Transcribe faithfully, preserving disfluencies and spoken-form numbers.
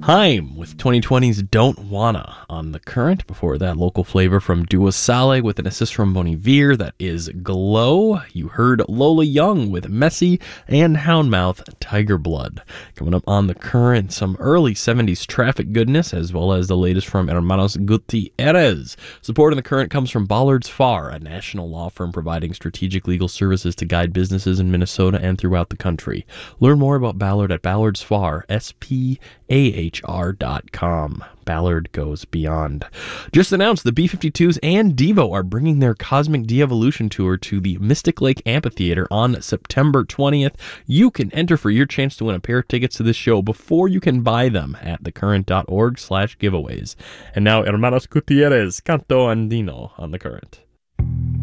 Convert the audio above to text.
Haim with twenty twenty's Don't Wanna on The Current. Before that, local flavor from Dua Saleh with an assist from Bon Iver. That is Glow. You heard Lola Young with Messy and Houndmouth Tiger Blood. Coming up on The Current, some early seventies traffic goodness, as well as the latest from Hermanos Gutierrez. Support in The Current comes from Ballard's Farr, a national law firm providing strategic legal services to guide businesses in Minnesota and throughout the country. Learn more about Ballard at Ballard's Farr, S P A H R dot com. Ballard goes beyond. Just announced the B fifty-twos and Devo are bringing their Cosmic De-Evolution tour to the Mystic Lake Amphitheater on September twentieth. You can enter for your chance to win a pair of tickets to this show before you can buy them at thecurrent.org slash giveaways. And now, Hermanos Gutierrez, Canto Andino on The Current.